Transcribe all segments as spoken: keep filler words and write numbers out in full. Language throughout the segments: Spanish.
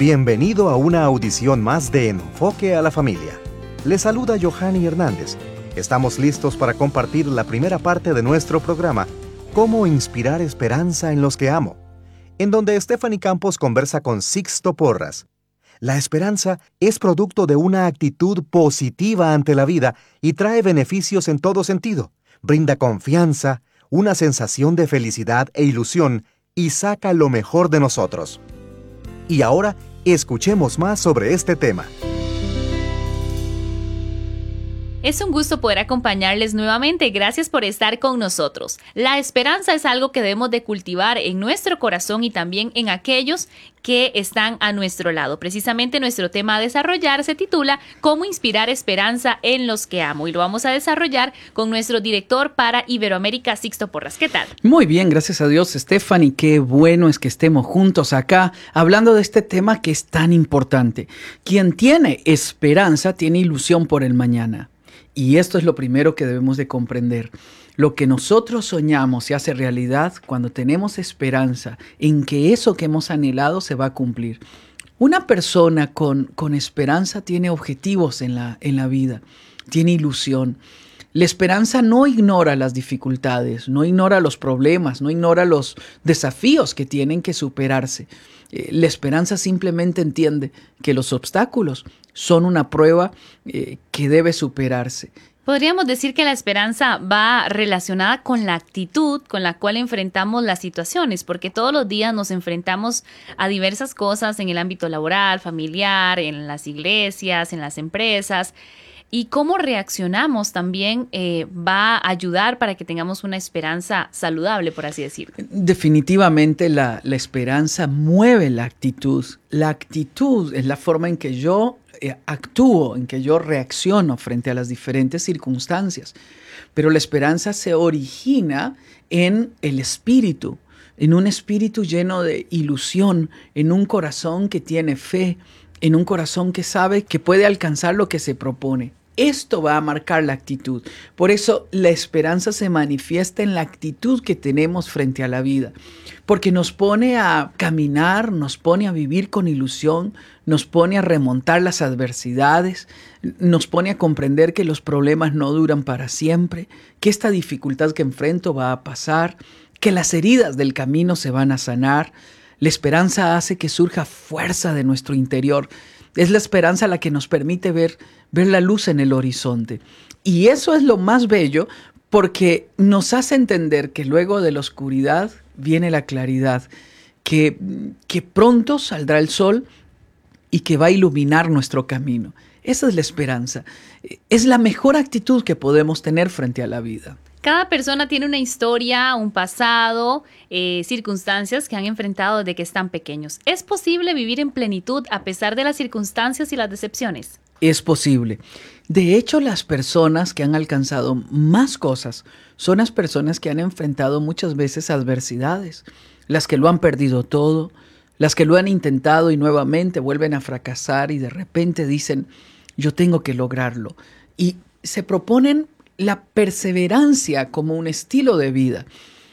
Bienvenido a una audición más de Enfoque a la Familia. Le saluda Johanny Hernández. Estamos listos para compartir la primera parte de nuestro programa, Cómo inspirar esperanza en los que amo, en donde Stephanie Campos conversa con Sixto Porras. La esperanza es producto de una actitud positiva ante la vida y trae beneficios en todo sentido. Brinda confianza, una sensación de felicidad e ilusión y saca lo mejor de nosotros. Y ahora, escuchemos más sobre este tema. Es un gusto poder acompañarles nuevamente. Gracias por estar con nosotros. La esperanza es algo que debemos de cultivar en nuestro corazón y también en aquellos que están a nuestro lado. Precisamente nuestro tema a desarrollar se titula Cómo inspirar esperanza en los que amo, y lo vamos a desarrollar con nuestro director para Iberoamérica, Sixto Porras. ¿Qué tal? Muy bien, gracias a Dios, Stephanie. Qué bueno es que estemos juntos acá hablando de este tema que es tan importante. Quien tiene esperanza tiene ilusión por el mañana. Y esto es lo primero que debemos de comprender. Lo que nosotros soñamos se hace realidad cuando tenemos esperanza en que eso que hemos anhelado se va a cumplir. Una persona con, con esperanza tiene objetivos en la, en la vida, tiene ilusión. La esperanza no ignora las dificultades, no ignora los problemas, no ignora los desafíos que tienen que superarse. Eh, la esperanza simplemente entiende que los obstáculos son una prueba eh, que debe superarse. Podríamos decir que la esperanza va relacionada con la actitud con la cual enfrentamos las situaciones, porque todos los días nos enfrentamos a diversas cosas en el ámbito laboral, familiar, en las iglesias, en las empresas. Y cómo reaccionamos también eh, va a ayudar para que tengamos una esperanza saludable, por así decirlo. Definitivamente la, la esperanza mueve la actitud. La actitud es la forma en que yo eh, actúo, en que yo reacciono frente a las diferentes circunstancias. Pero la esperanza se origina en el espíritu, en un espíritu lleno de ilusión, en un corazón que tiene fe, en un corazón que sabe que puede alcanzar lo que se propone. Esto va a marcar la actitud. Por eso la esperanza se manifiesta en la actitud que tenemos frente a la vida, porque nos pone a caminar, nos pone a vivir con ilusión, nos pone a remontar las adversidades, nos pone a comprender que los problemas no duran para siempre, que esta dificultad que enfrento va a pasar, que las heridas del camino se van a sanar. La esperanza hace que surja fuerza de nuestro interior. Es la esperanza la que nos permite ver, ver la luz en el horizonte. Y eso es lo más bello, porque nos hace entender que luego de la oscuridad viene la claridad, que, que pronto saldrá el sol y que va a iluminar nuestro camino. Esa es la esperanza. Es la mejor actitud que podemos tener frente a la vida. Cada persona tiene una historia, un pasado, eh, circunstancias que han enfrentado desde que están pequeños. ¿Es posible vivir en plenitud a pesar de las circunstancias y las decepciones? Es posible. De hecho, las personas que han alcanzado más cosas son las personas que han enfrentado muchas veces adversidades, las que lo han perdido todo, las que lo han intentado y nuevamente vuelven a fracasar y de repente dicen, yo tengo que lograrlo. Y se proponen la perseverancia como un estilo de vida.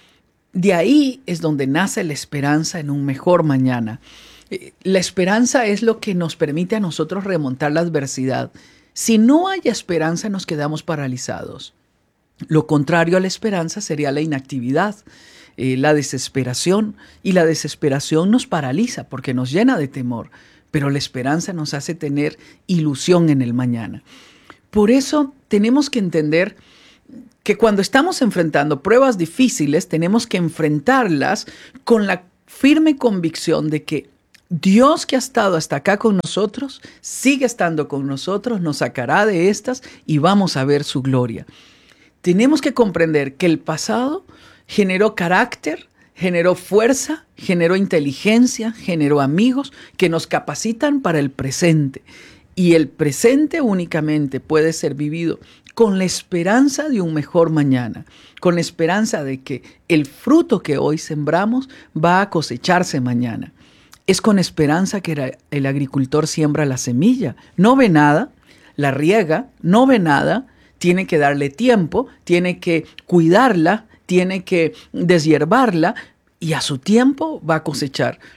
De ahí es donde nace la esperanza en un mejor mañana. La esperanza es lo que nos permite a nosotros remontar la adversidad. Si no hay esperanza, nos quedamos paralizados. Lo contrario a la esperanza sería la inactividad, eh, la desesperación. Y la desesperación nos paraliza porque nos llena de temor. Pero la esperanza nos hace tener ilusión en el mañana. Por eso tenemos que entender que cuando estamos enfrentando pruebas difíciles, tenemos que enfrentarlas con la firme convicción de que Dios, que ha estado hasta acá con nosotros, sigue estando con nosotros, nos sacará de estas y vamos a ver su gloria. Tenemos que comprender que el pasado generó carácter, generó fuerza, generó inteligencia, generó amigos que nos capacitan para el presente. Y el presente únicamente puede ser vivido con la esperanza de un mejor mañana, con la esperanza de que el fruto que hoy sembramos va a cosecharse mañana. Es con esperanza que el agricultor siembra la semilla. No ve nada, la riega, no ve nada, tiene que darle tiempo, tiene que cuidarla, tiene que deshiervarla y a su tiempo va a cosechar.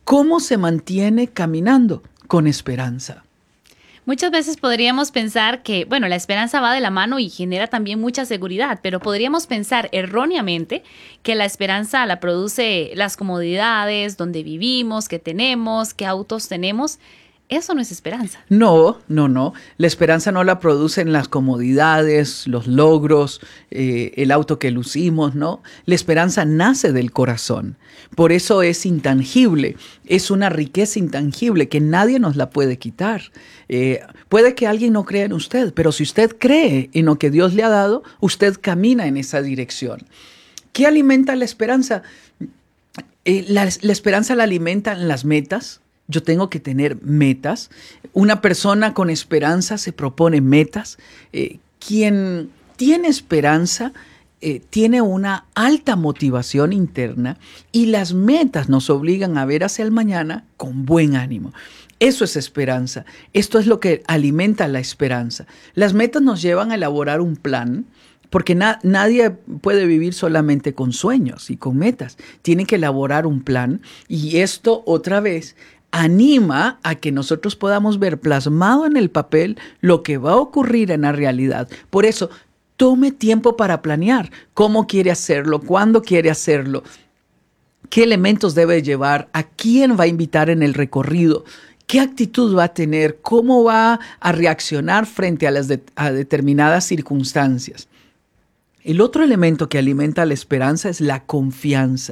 ¿Cómo se mantiene caminando? Con esperanza. Muchas veces podríamos pensar que, bueno, la esperanza va de la mano y genera también mucha seguridad, pero podríamos pensar erróneamente que la esperanza la produce las comodidades, donde vivimos, qué tenemos, qué autos tenemos. Eso no es esperanza. No, no, no. La esperanza no la producen las comodidades, los logros, eh, el auto que lucimos, ¿no? La esperanza nace del corazón. Por eso es intangible. Es una riqueza intangible que nadie nos la puede quitar. Eh, puede que alguien no crea en usted, pero si usted cree en lo que Dios le ha dado, usted camina en esa dirección. ¿Qué alimenta la esperanza? Eh, la, la esperanza la alimentan las metas. Yo tengo que tener metas. Una persona con esperanza se propone metas. Eh, quien tiene esperanza eh, tiene una alta motivación interna y las metas nos obligan a ver hacia el mañana con buen ánimo. Eso es esperanza. Esto es lo que alimenta la esperanza. Las metas nos llevan a elaborar un plan, porque na- nadie puede vivir solamente con sueños y con metas. Tiene que elaborar un plan y esto otra vez anima a que nosotros podamos ver plasmado en el papel lo que va a ocurrir en la realidad. Por eso, tome tiempo para planear cómo quiere hacerlo, cuándo quiere hacerlo, qué elementos debe llevar, a quién va a invitar en el recorrido, qué actitud va a tener, cómo va a reaccionar frente a las de- a determinadas circunstancias. El otro elemento que alimenta la esperanza es la confianza.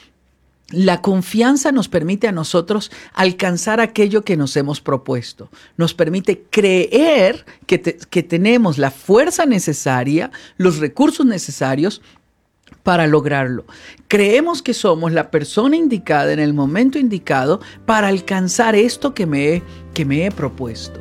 La confianza nos permite a nosotros alcanzar aquello que nos hemos propuesto. Nos permite creer que, te- que tenemos la fuerza necesaria, los recursos necesarios para lograrlo. Creemos que somos la persona indicada en el momento indicado para alcanzar esto que me he, que me he propuesto.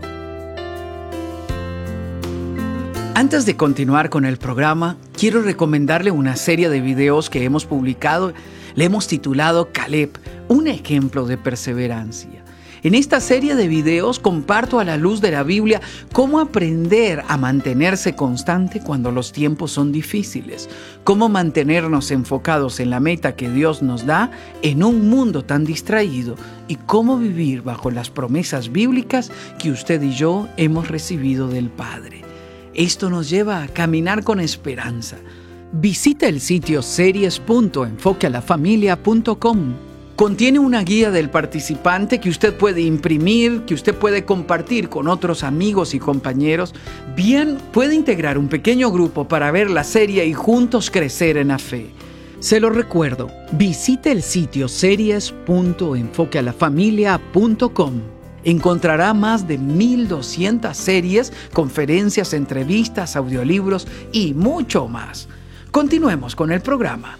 Antes de continuar con el programa, quiero recomendarle una serie de videos que hemos publicado. Le hemos titulado Caleb, un ejemplo de perseverancia. En esta serie de videos comparto a la luz de la Biblia cómo aprender a mantenerse constante cuando los tiempos son difíciles, cómo mantenernos enfocados en la meta que Dios nos da en un mundo tan distraído y cómo vivir bajo las promesas bíblicas que usted y yo hemos recibido del Padre. Esto nos lleva a caminar con esperanza. Visita el sitio series punto enfoque a la familia punto com. Contiene una guía del participante que usted puede imprimir, que usted puede compartir con otros amigos y compañeros. Bien, puede integrar un pequeño grupo para ver la serie y juntos crecer en la fe. Se lo recuerdo, visite el sitio series punto enfoque a la familia punto com. Encontrará más de mil doscientas series, conferencias, entrevistas, audiolibros y mucho más. Continuemos con el programa.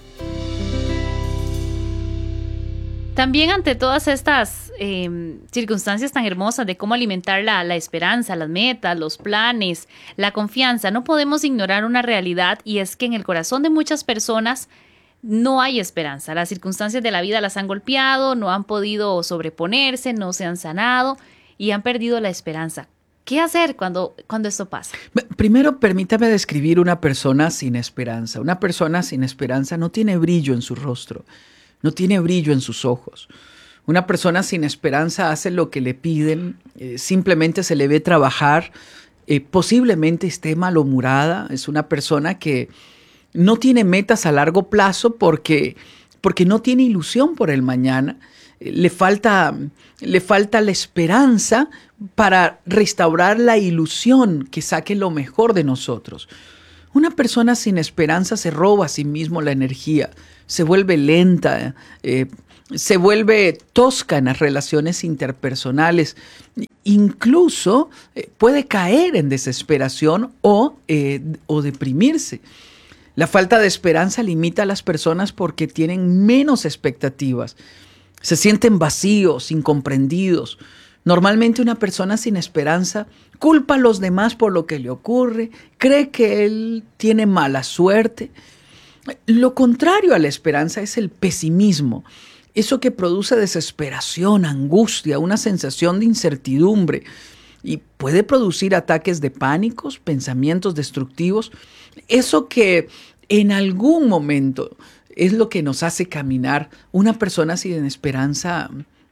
También ante todas estas eh, circunstancias tan hermosas de cómo alimentar la, la esperanza, las metas, los planes, la confianza, no podemos ignorar una realidad y es que en el corazón de muchas personas no hay esperanza. Las circunstancias de la vida las han golpeado, no han podido sobreponerse, no se han sanado y han perdido la esperanza. ¿Qué hacer cuando, cuando esto pasa? Primero, permítame describir una persona sin esperanza. Una persona sin esperanza no tiene brillo en su rostro, no tiene brillo en sus ojos. Una persona sin esperanza hace lo que le piden, eh, simplemente se le ve trabajar, eh, posiblemente esté malhumorada. Es una persona que no tiene metas a largo plazo porque, porque no tiene ilusión por el mañana. Eh, le falta, le falta la esperanza para restaurar la ilusión que saque lo mejor de nosotros. Una persona sin esperanza se roba a sí mismo la energía, se vuelve lenta, eh, se vuelve tosca en las relaciones interpersonales, incluso eh, puede caer en desesperación o, eh, o deprimirse. La falta de esperanza limita a las personas porque tienen menos expectativas, se sienten vacíos, incomprendidos. Normalmente una persona sin esperanza culpa a los demás por lo que le ocurre, cree que él tiene mala suerte. Lo contrario a la esperanza es el pesimismo, eso que produce desesperación, angustia, una sensación de incertidumbre y puede producir ataques de pánicos, pensamientos destructivos. Eso que en algún momento es lo que nos hace caminar. Una persona sin esperanza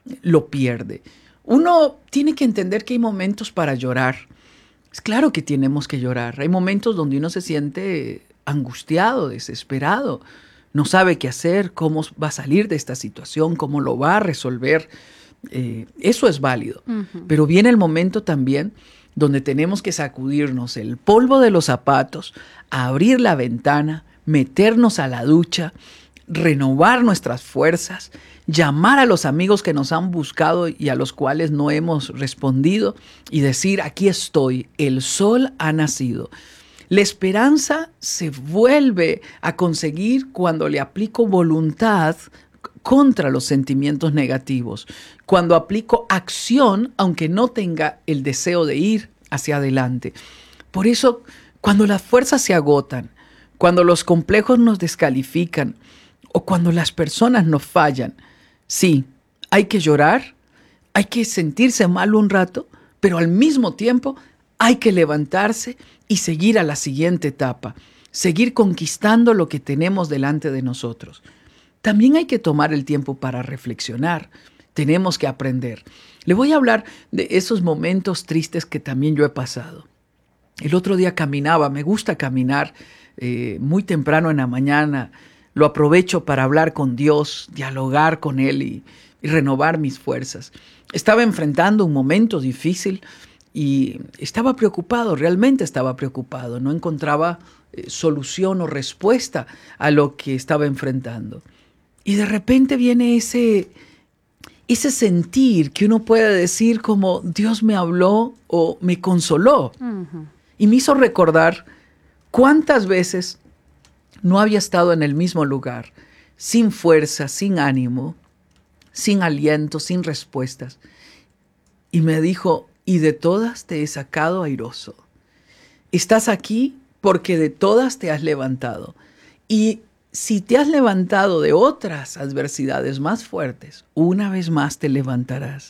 lo pierde. Uno tiene que entender que hay momentos para llorar. Es claro que tenemos que llorar. Hay momentos donde uno se siente angustiado, desesperado, no sabe qué hacer, cómo va a salir de esta situación, cómo lo va a resolver. Eh, eso es válido. Uh-huh. Pero viene el momento también donde tenemos que sacudirnos el polvo de los zapatos, abrir la ventana, meternos a la ducha, renovar nuestras fuerzas, llamar a los amigos que nos han buscado y a los cuales no hemos respondido y decir, aquí estoy, el sol ha nacido. La esperanza se vuelve a conseguir cuando le aplico voluntad contra los sentimientos negativos, cuando aplico acción aunque no tenga el deseo de ir hacia adelante. Por eso, cuando las fuerzas se agotan, cuando los complejos nos descalifican o cuando las personas nos fallan, sí, hay que llorar, hay que sentirse mal un rato, pero al mismo tiempo hay que levantarse y seguir a la siguiente etapa, seguir conquistando lo que tenemos delante de nosotros. También hay que tomar el tiempo para reflexionar. Tenemos que aprender. Le voy a hablar de esos momentos tristes que también yo he pasado. El otro día caminaba, me gusta caminar eh, muy temprano en la mañana. Lo aprovecho para hablar con Dios, dialogar con Él y, y renovar mis fuerzas. Estaba enfrentando un momento difícil y estaba preocupado, realmente estaba preocupado. No encontraba eh, solución o respuesta a lo que estaba enfrentando. Y de repente viene ese, ese sentir que uno puede decir como Dios me habló o me consoló. Uh-huh. Y me hizo recordar cuántas veces no había estado en el mismo lugar, sin fuerza, sin ánimo, sin aliento, sin respuestas. Y me dijo, y de todas te he sacado airoso. Estás aquí porque de todas te has levantado. Y si te has levantado de otras adversidades más fuertes, una vez más te levantarás.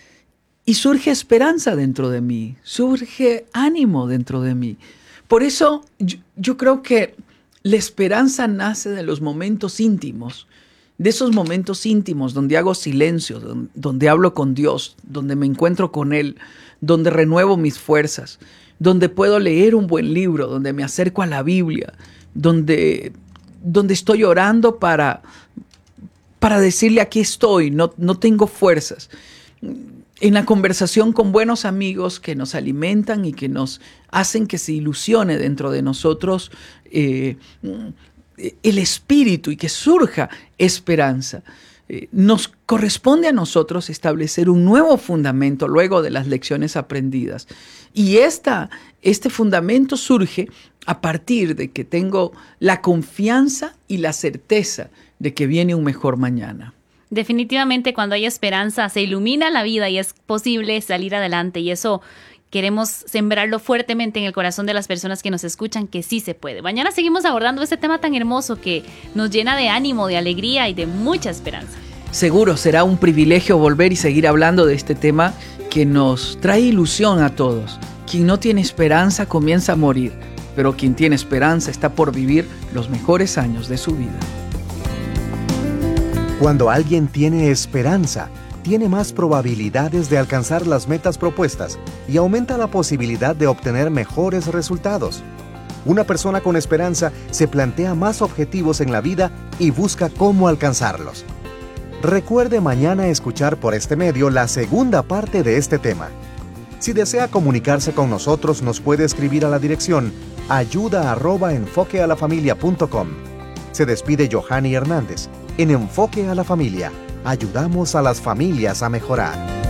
Y surge esperanza dentro de mí, surge ánimo dentro de mí. Por eso yo, yo creo que la esperanza nace de los momentos íntimos, de esos momentos íntimos donde hago silencio, donde, donde hablo con Dios, donde me encuentro con Él, donde renuevo mis fuerzas, donde puedo leer un buen libro, donde me acerco a la Biblia, donde, donde estoy orando para, para decirle aquí estoy, no, no tengo fuerzas. En la conversación con buenos amigos que nos alimentan y que nos hacen que se ilusione dentro de nosotros eh, el espíritu y que surja esperanza. Eh, nos corresponde a nosotros establecer un nuevo fundamento luego de las lecciones aprendidas. Y esta, este fundamento surge a partir de que tengo la confianza y la certeza de que viene un mejor mañana. Definitivamente cuando hay esperanza se ilumina la vida y es posible salir adelante y eso queremos sembrarlo fuertemente en el corazón de las personas que nos escuchan, que sí se puede. Mañana seguimos abordando este tema tan hermoso que nos llena de ánimo, de alegría y de mucha esperanza. Seguro será un privilegio volver y seguir hablando de este tema que nos trae ilusión a todos. Quien no tiene esperanza comienza a morir, pero quien tiene esperanza está por vivir los mejores años de su vida. Cuando alguien tiene esperanza, tiene más probabilidades de alcanzar las metas propuestas y aumenta la posibilidad de obtener mejores resultados. Una persona con esperanza se plantea más objetivos en la vida y busca cómo alcanzarlos. Recuerde mañana escuchar por este medio la segunda parte de este tema. Si desea comunicarse con nosotros, nos puede escribir a la dirección ayuda arroba enfoque a la familia punto com. Se despide Johanny Hernández. En Enfoque a la Familia, ayudamos a las familias a mejorar.